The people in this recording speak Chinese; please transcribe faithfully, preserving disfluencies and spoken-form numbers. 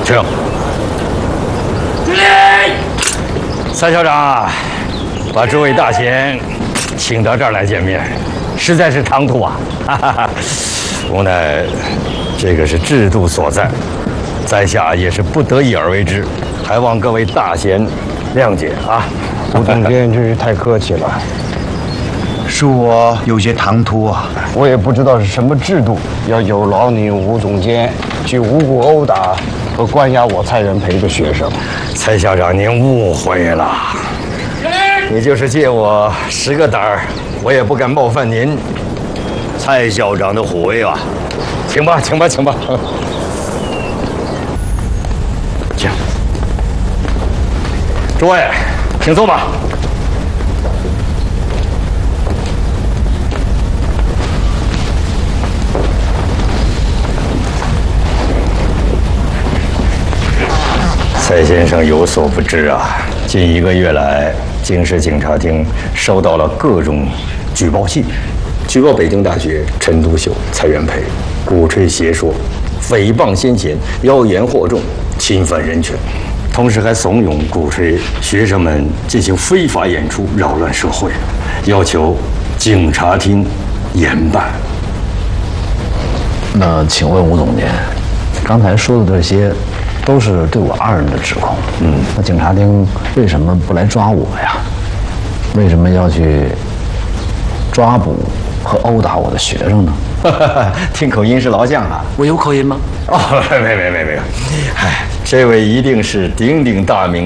请。蔡校长，把诸位大贤请到这儿来见面，实在是唐突啊！哈哈哈，无奈这个是制度所在，在下也是不得已而为之，还望各位大贤谅解啊！ 吴总监真是太客气了， 恕我有些唐突啊！ 我也不知道是什么制度，要有劳你吴总监去无故殴打和关押我蔡元培的学生。 蔡校长，您误会了，你就是借我十个胆儿，我也不敢冒犯您。蔡校长的虎威啊！请吧，请吧，请吧。请，诸位，请坐吧。蔡先生有所不知啊，近一个月来，京市警察厅收到了各种举报信，举报北京大学陈独秀、蔡元培鼓吹邪说、诽谤先贤、妖言惑众、侵犯人权，同时还怂恿鼓吹学生们进行非法演出，扰乱社会，要求警察厅严办。 那请问吴总监，刚才说的这些都是对我二人的指控。嗯，那警察厅为什么不来抓我呀？为什么要去抓捕和殴打我的学生呢？ 听口音是老将啊！ 我有口音吗？ 哦，没没没没有，哎，这位一定是鼎鼎大名